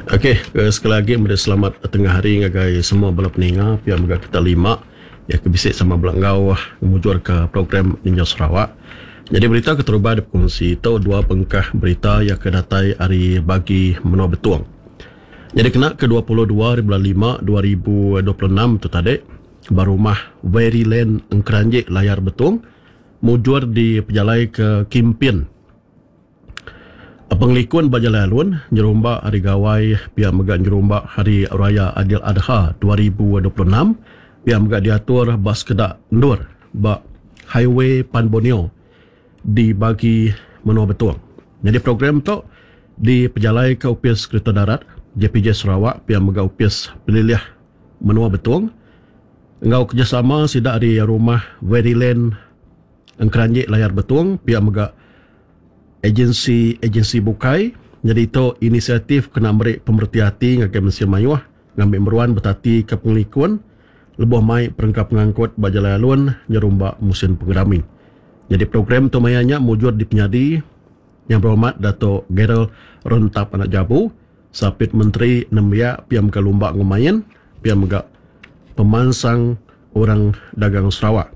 Okey, sekali lagi selamat tengah hari ngagai semua bala peninga pihak megah kita lima ya kebisik sama belangau mujur ke program Ninja Sarawak. Jadi berita keterubah berkongsi itu dua pengkah berita yang kedatai hari bagi menua betuang. Jadi kena ke 22 bulan 5 2026 tu tadi barumah Veryland Engkeranjik layar betung mujur di pejalai ke Kimpin. Penglikun Bajalai Alun Nyerumba hari gawai pihak megak Nyerumba hari raya Adil Adha 2026 pihak megak diatur bas kedak ndur bak highway Pan Borneo dibagi menua betuang. Jadi program tu di pejalai ke Upis Kereta Darat JPJ Sarawak pihak megak Upis Peliliah menua betuang engau kerjasama sidak di rumah Veryland Engkeranjik layar betuang pihak megak agensi bukai. Jadi itu inisiatif kena beri pemerhati ngagai Malaysia Mayuah ngambil meruan betati ke penglikuan lebuh mai perengkap pengangkut Bajalai Alun Nyerumba musim pengerami. Jadi program tu mayanya mujur di penyadi yang berhormat Dato' Gerald Rontap Anak Jabu Sapit Menteri Nembia pihak megak lumbak ngemayan pihak megak pemansang orang dagang Sarawak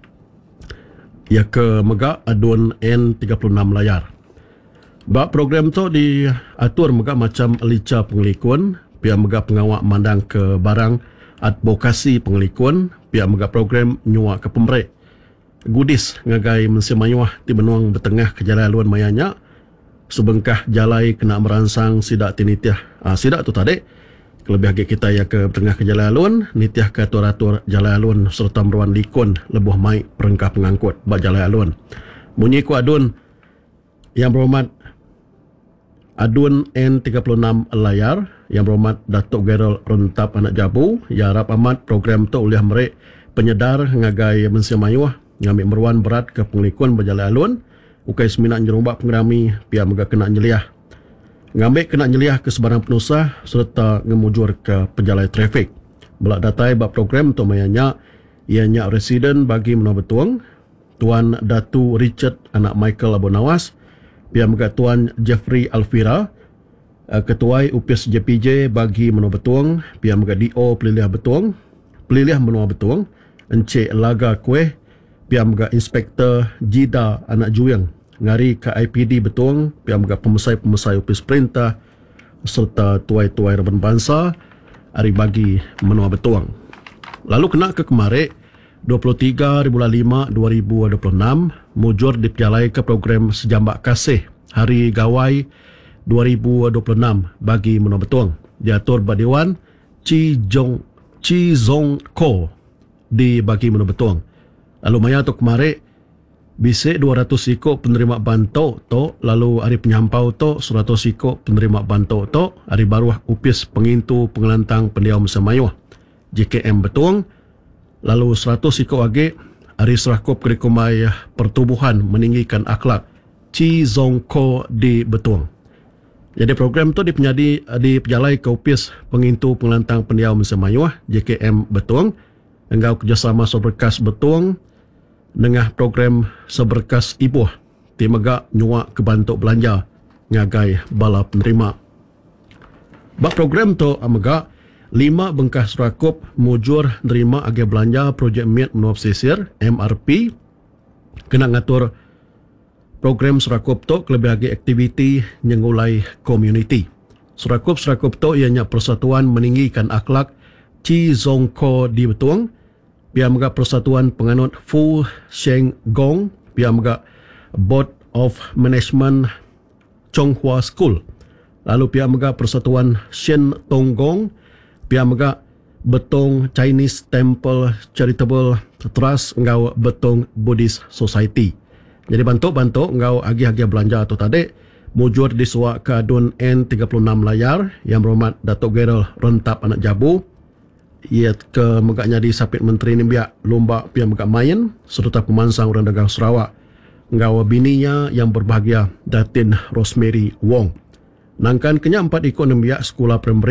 ya ke megak adun N36 layar. Bak program tu diatur megak macam lica penglikuan, pihak megak pengawak mandang ke barang advokasi penglikuan, pihak megak program nyuak ke pemberik. Gudis ngagai Malaysia Mayuah di benuang betengah ke Jalan Luan mayanya, subengkah jalai kena merangsang sidak tinitiah. Sidak tu tadi, kelebih agak kita ya ke betengah ke Jalan Luan, nitiah ke atur-atur Jalan Luan serta meruan likun lebuh mai perengkap pengangkut bak Jalan Luan. Munyi ku adun yang berhormat Adun N36 layar yang berhormat Dato' Gerald Rontap Anak Jabu ya harap amat program tu oleh merek penyedar ngagai Malaysia Mayuah ngambil meruan berat ke penglikuan Bajalai Alun ukai seminat Nyerumba pengerami pihak megak kena nyeliah ngambil kena nyeliah ke sebarang penusah serta ngemujur ke penjalai trafik. Belak datai bab program tu mayanya ianya residen bagi menua betuang Tuan Datu Richard Anak Michael Abu Nawas pihak megak Tuan Jeffrey Alfira Ketuai Upis JPJ bagi menua betuang pihak megak DO Peliliah Betuang Peliliah menua betuang Encik Laga Kueh pihak megak Inspektor Jida Anak Juyang ngari ke IPD Betuang pihak megak pemesai Upis Perintah serta tuai-tuai Reban Bangsa hari bagi menua betuang. Lalu kena ke kemarin 23 bulan 5 2026 mujur dipejalai ke program Sejambak Kasih Hari Gawai 2026 bagi menua betuang diatur Badiwan Chi Zong Ko di bagi menua betuang. Lalu maya tu kemarin bisik 200 ikut penerima bantu tu lalu hari penyampau tu 100 ikut penerima bantu tu hari baruah Upis Pengintu Pengelantang Pendiau Malaysia Mayuah JKM Betuang. Lalu 100 ikut lagi hari serakup Kurikumai Pertubuhan Meninggikan Akhlak Chi Zong Ko di Betuang. Jadi program tu dipejalai ke Upis Pengintu Pengelantang Pendiau Malaysia Mayuah JKM Betuang engau kerjasama Seberkas Betuang dengan program Seberkas Ibuh di megak nyuak ke bantuk belanja ngagai bala penerima. Bak program tu megak 5 bengkah serakup mujur nerima agak belanja projek miat menua pesisir MRP kena ngatur program serakup tu kelebih agak aktiviti nyengulai komuniti. Serakup tu ianya Persatuan Meninggikan Akhlak Chi Zong Ko di Betuang pihak megak Persatuan Penganut Fu Sheng Gong pihak megak Board of Management Chonghua School lalu pihak megak Persatuan Shen Tong Gong pihak megak Betong Chinese Temple Charitable Trust engau Betong Buddhist Society. Jadi bantu engau agi-agi belanja tu tadi mujur disuak ke adun N36 layar yang berhormat Dato' Gerald Rontap Anak Jabu ia ke megaknya di Sapit Menteri Nembia lomba pihak megak main serta pemansang orang dagang Sarawak engau bininya yang berbahagia Datin Rosemary Wong nangkan kenya 4 ikut Nembia sekolah primary